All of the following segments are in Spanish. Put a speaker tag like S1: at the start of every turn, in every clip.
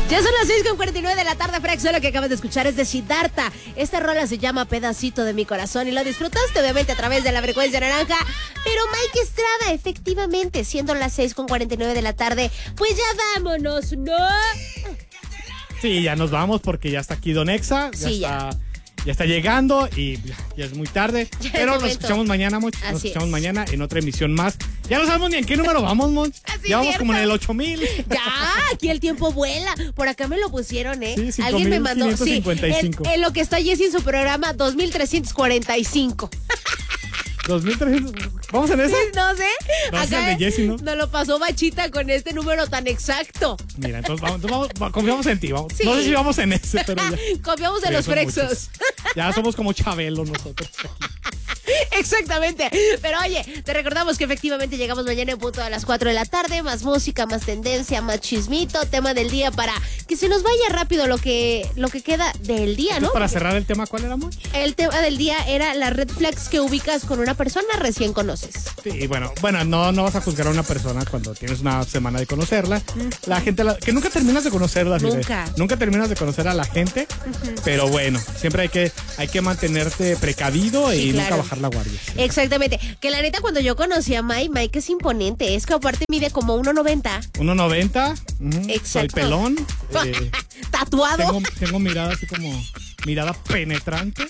S1: Ya son las 6:49 de la tarde, Frex. Lo que acabas de escuchar es de Siddhartha. Esta rola se llama Pedacito de mi corazón y lo disfrutaste obviamente a través de la frecuencia naranja. Pero Mike Estrada, efectivamente, siendo las 6:49 de la tarde, pues ya vámonos, ¿no?
S2: Sí, ya nos vamos porque ya está aquí Don Exa. Ya está llegando y ya es muy tarde. Pero nos escuchamos mañana, Monch. Nos escuchamos mañana en otra emisión más. Ya no sabemos ni en qué número vamos, Monch. Ya vamos como en el 8000.
S1: Ya, aquí el tiempo vuela. Por acá me lo pusieron, ¿eh?
S2: Sí,
S1: Alguien me mandó. Sí, en lo que está Jessy en su programa, 2345.
S2: 2300. ¿Vamos en ese?
S1: No sé.
S2: No,
S1: acá
S2: es el de Jessy, ¿no?
S1: Nos lo pasó Bachita con este número tan exacto.
S2: Mira, entonces vamos, confiamos en ti. Vamos.
S1: Sí.
S2: No sé si vamos en ese, pero ya.
S1: Confiamos en los Frexos.
S2: Ya somos como Chabelo nosotros.
S1: Exactamente. Pero oye, te recordamos que efectivamente llegamos mañana en punto a las 4 de la tarde. Más música, más tendencia, más chismito. Tema del día para que se nos vaya rápido lo que queda del día, ¿no?
S2: Para cerrar el tema, ¿cuál era, Monch?
S1: El tema del día era las red flags que ubicas con una persona recién conoces.
S2: Sí, bueno, no vas a juzgar a una persona cuando tienes una semana de conocerla. La gente, que nunca terminas de conocerla. Nunca terminas de conocer a la gente. Pero bueno, siempre hay que mantenerte precavido y nunca bajar la guardia.
S1: Exactamente. Que la neta, cuando yo conocí a Mike es imponente. Es que aparte mide como 1.90.
S2: 1.90.
S1: Exacto.
S2: Soy pelón.
S1: Tatuado.
S2: Tengo mirada así como mirada penetrante.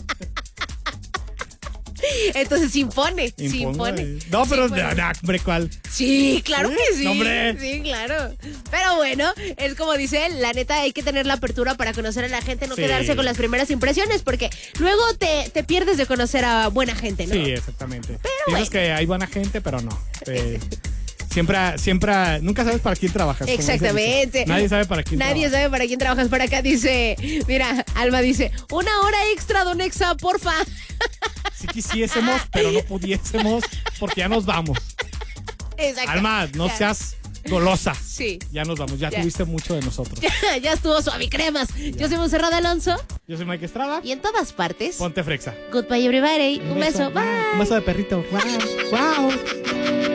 S1: Entonces impone.
S2: No, pero hombre, ¿cuál?
S1: Sí, claro que sí.
S2: No, hombre.
S1: Sí, claro. Pero bueno, es como dice él, la neta hay que tener la apertura para conocer a la gente, no quedarse con las primeras impresiones, porque luego te pierdes de conocer a buena gente, ¿no?
S2: Sí, exactamente. Piensas que hay buena gente, pero no. Siempre, nunca sabes para quién trabajas.
S1: Exactamente.
S2: Nadie sabe para quién
S1: trabajas. Por acá dice, mira, Alma dice, 1 hora extra, Don Exa, porfa.
S2: Si quisiésemos, pero no pudiésemos, porque ya nos vamos.
S1: Exacto.
S2: Alma, no seas golosa.
S1: Sí.
S2: Ya nos vamos, ya tuviste mucho de nosotros.
S1: Ya estuvo suavicremas. Yo soy Monserrat Alonso.
S2: Yo soy Mike Estrada.
S1: Y en todas partes,
S2: ponte Frexa.
S1: Goodbye everybody. Un beso. Bye.
S2: Un beso de perrito. Wow.